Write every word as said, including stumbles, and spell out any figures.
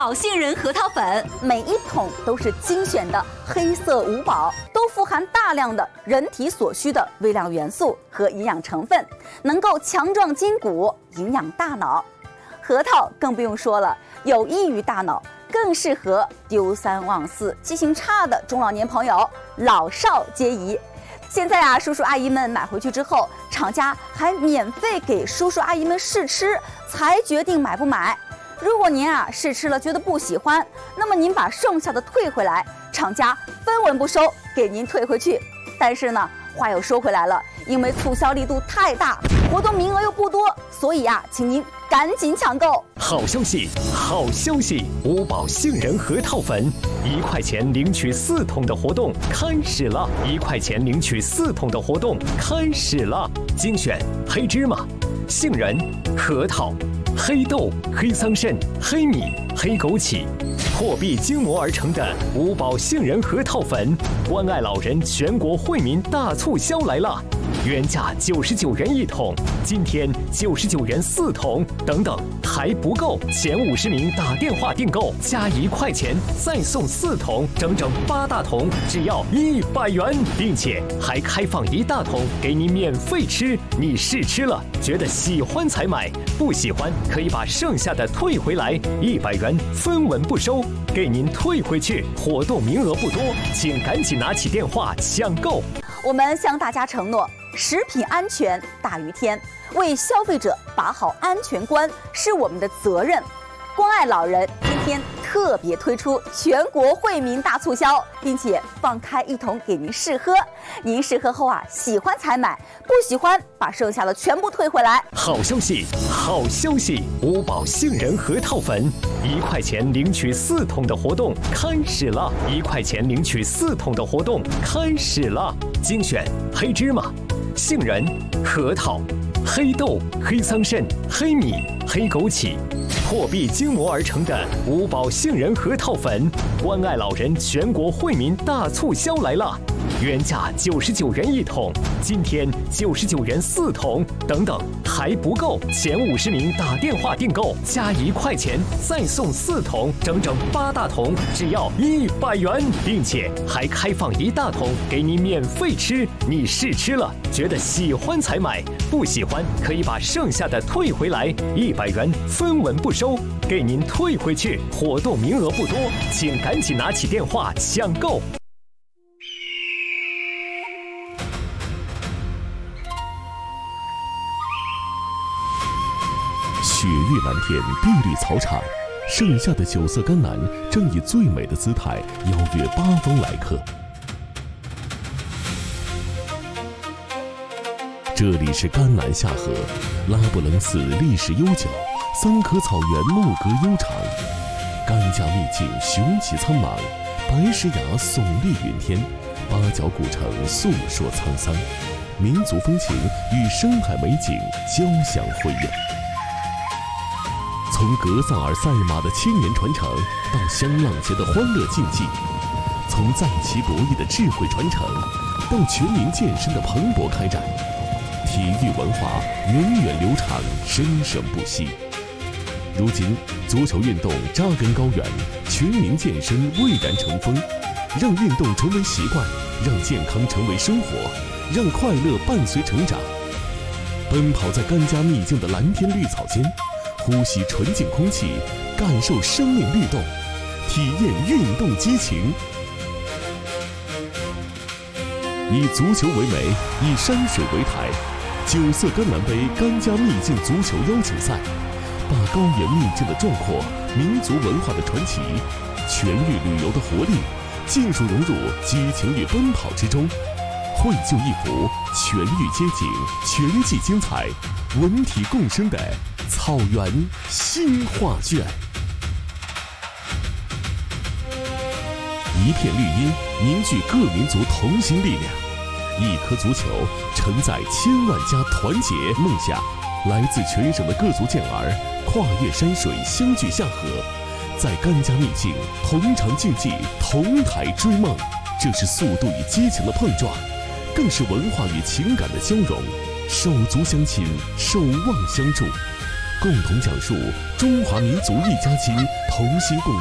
保杏仁核桃粉每一桶都是精选的黑色五宝，都富含大量的人体所需的微量元素和营养成分，能够强壮筋骨、营养大脑。核桃更不用说了，有益于大脑，更适合丢三忘四、记性差的中老年朋友，老少皆宜。现在啊，叔叔阿姨们买回去之后，厂家还免费给叔叔阿姨们试吃，才决定买不买。如果您啊试吃了觉得不喜欢，那么您把剩下的退回来，厂家分文不收，给您退回去。但是呢，话又说回来了，因为促销力度太大，活动名额又不多，所以啊，请您赶紧抢购。 好消息，好消息！五宝杏仁核桃粉，一块钱领取四桶的活动开始了！一块钱领取四桶的活动开始了！精选黑芝麻、杏仁、核桃、黑豆、黑桑葚、黑米、黑枸杞，破壁精磨而成的五宝杏仁核桃粉，关爱老人全国惠民大促销来了！原价九十九元一桶，今天九十九元四桶，等等还不够，前五十名打电话订购加一块钱再送四桶，整整八大桶，只要一百元，并且还开放一大桶给您免费吃。你试吃了觉得喜欢才买，不喜欢可以把剩下的退回来，一百元分文不收，给您退回去。活动名额不多，请赶紧拿起电话抢购。 我们向大家承诺，食品安全大于天，为消费者把好安全关是我们的责任。关爱老人今天特别推出全国惠民大促销，并且放开一桶给您试喝。您试喝后啊，喜欢才买，不喜欢把剩下的全部退回来。 好消息，好消息！五宝杏仁核桃粉，一块钱领取四桶的活动开始了！一块钱领取四桶的活动开始了！精选黑芝麻、杏仁、核桃、黑豆、黑桑葚、黑米、黑枸杞，破壁精磨而成的五宝杏仁核桃粉，关爱老人全国惠民大促销来了！原价九十九元一桶，今天九十九元四桶，等等还不够，前五十名打电话订购加一块钱再送四桶，整整八大桶，只要一百元，并且还开放一大桶给您免费吃。你试吃了觉得喜欢才买，不喜欢可以把剩下的退回来，一百元分文不收，给您退回去。活动名额不多，请赶紧拿起电话抢购。 雪域蓝天，碧绿草场，盛夏的九色甘蓝正以最美的姿态邀约八方来客。这里是甘蓝下河，拉卜楞寺历史悠久，桑科草原牧歌悠长，甘家秘境雄奇苍茫，白石崖耸立云天，八角古城诉说沧桑，民族风情与生态美景交相辉映。从格萨尔赛马的千年传承到香浪节的欢乐竞技，从战旗博弈的智慧传承到全民健身的蓬勃开展，体育文化源远流长，生生不息。如今，足球运动扎根高原，全民健身蔚然成风，让运动成为习惯，让健康成为生活，让快乐伴随成长。奔跑在甘家秘境的蓝天绿草间，呼吸纯净空气，感受生命律动，体验运动激情。以足球为媒，以山水为台，九色甘蓝杯甘家秘境足球邀请赛，把高原秘境的壮阔、民族文化的传奇、全域旅游的活力，尽数融入激情与奔跑之中，绘就一幅全域街景、全季精彩、文体共生的草原新画卷。一片绿荫凝聚各民族同心力量，一颗足球承载千万家团结梦想。来自全省的各族健儿跨越山水，相聚下河，在甘家秘境同场竞技，同台追梦。这是速度与激情的碰撞，更是文化与情感的交融。手足相亲，守望相助。 共同讲述中华民族一家亲，同心共